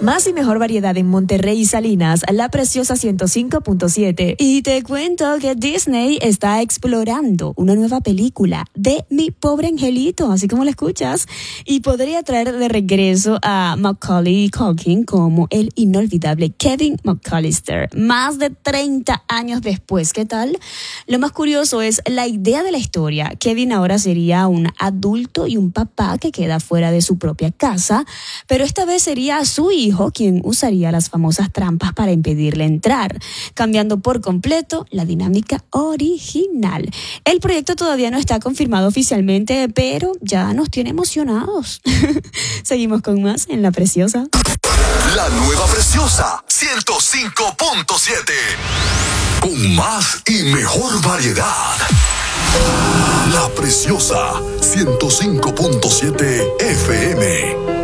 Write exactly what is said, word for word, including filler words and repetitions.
Más y mejor variedad en Monterrey y Salinas, La Preciosa ciento cinco punto siete. Y te cuento que Disney está explorando una nueva película de Mi Pobre Angelito, así como la escuchas, y podría traer de regreso a Macaulay Culkin como el inolvidable Kevin McAllister, más de treinta años después. ¿Qué tal? Lo más curioso es la idea de la historia. Kevin ahora sería un adulto y un papá que queda fuera de su propia casa, pero esta vez sería su hijo quien usaría las famosas trampas para impedirle entrar, cambiando por completo la dinámica original. El proyecto todavía no está confirmado oficialmente, pero ya nos tiene emocionados. Seguimos con más en La Preciosa. La nueva Preciosa ciento cinco punto siete. Con más y mejor variedad. La Preciosa ciento cinco punto siete F M.